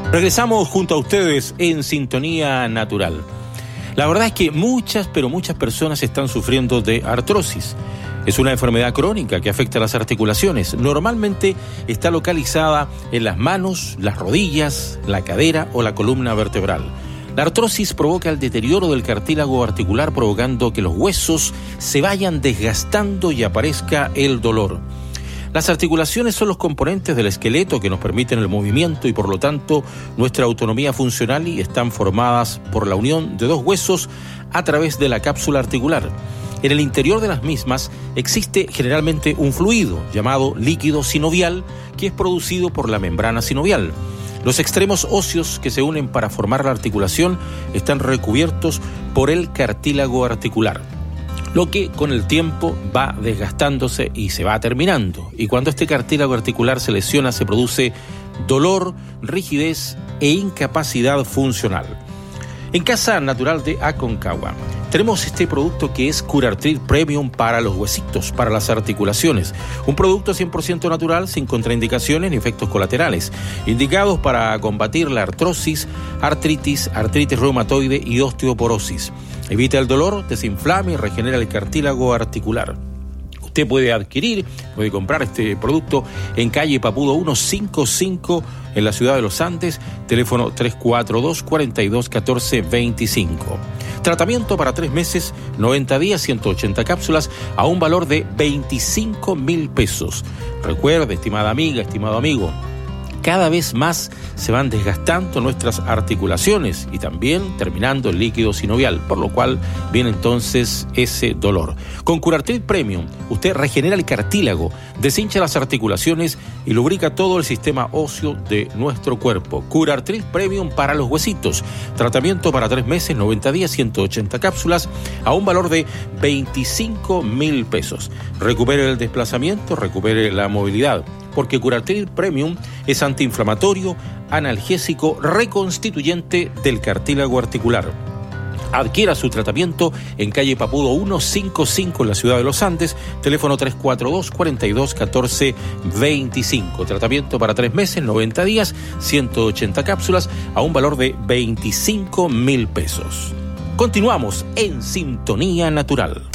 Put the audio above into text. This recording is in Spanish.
Regresamos junto a ustedes en Sintonía Natural. La verdad es que muchas personas están sufriendo de artrosis. Es una enfermedad crónica que afecta a las articulaciones. Normalmente está localizada en las manos, las rodillas, la cadera o la columna vertebral. La artrosis provoca el deterioro del cartílago articular, provocando que los huesos se vayan desgastando y aparezca el dolor. Las articulaciones son los componentes del esqueleto que nos permiten el movimiento y por lo tanto nuestra autonomía funcional, y están formadas por la unión de dos huesos a través de la cápsula articular. En el interior de las mismas existe generalmente un fluido llamado líquido sinovial que es producido por la membrana sinovial. Los extremos óseos que se unen para formar la articulación están recubiertos por el cartílago articular, lo que con el tiempo va desgastándose y se va terminando. Y cuando este cartílago articular se lesiona, se produce dolor, rigidez e incapacidad funcional. En Casa Natural de Aconcagua tenemos este producto que es Curartrit Premium para los huesitos, para las articulaciones. Un producto 100% natural, sin contraindicaciones ni efectos colaterales, indicados para combatir la artrosis, artritis reumatoide y osteoporosis. Evita el dolor, desinflama y regenera el cartílago articular. Usted puede comprar este producto en calle Papudo 155 en la ciudad de Los Andes, teléfono 342-4214-25. Tratamiento para 3 meses, 90 días, 180 cápsulas a un valor de 25.000 pesos. Recuerde, estimada amiga, estimado amigo, cada vez más se van desgastando nuestras articulaciones y también terminando el líquido sinovial, por lo cual viene entonces ese dolor. Con Curartrit Premium, usted regenera el cartílago, deshincha las articulaciones y lubrica todo el sistema óseo de nuestro cuerpo. Curartrit Premium para los huesitos. Tratamiento para 3 meses, 90 días, 180 cápsulas a un valor de 25.000 pesos. Recupere el desplazamiento, recupere la movilidad, porque Curartrit Premium es antiinflamatorio, analgésico, reconstituyente del cartílago articular. Adquiera su tratamiento en calle Papudo 155 en la ciudad de Los Andes, teléfono 342-4214-25. Tratamiento para 3 meses, 90 días, 180 cápsulas a un valor de 25.000 pesos. Continuamos en Sintonía Natural.